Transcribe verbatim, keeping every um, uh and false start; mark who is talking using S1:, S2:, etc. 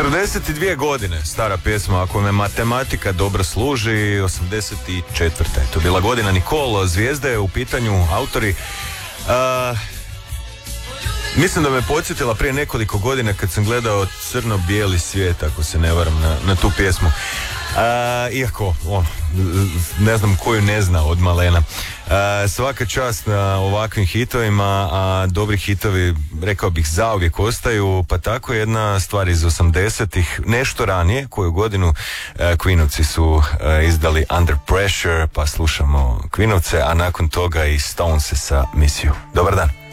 S1: četrdeset dvije godine stara pjesma, ako me matematika dobro služi, osamdeset četvrta je to bila godina. Nicole, Zvijezda je u pitanju, autori. Uh, mislim da me podsjetila prije nekoliko godina kad sam gledao Crno-bijeli svijet, ako se ne varam, na, na tu pjesmu. Uh, iako, ono, ne znam koju ne zna od malena. Uh, svaka čast na ovakvim hitovima, a dobri hitovi, rekao bih, zauvijek ostaju, pa tako jedna stvar iz osamdesetih, nešto ranije, koju godinu uh, Queenovci su uh, izdali Under Pressure, pa slušamo Queenovce, a nakon toga i Stonese sa Miss You. Dobar dan.